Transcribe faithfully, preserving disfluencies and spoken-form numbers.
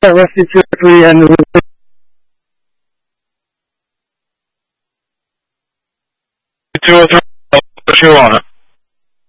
Rusty two three and two oh three, put you on it.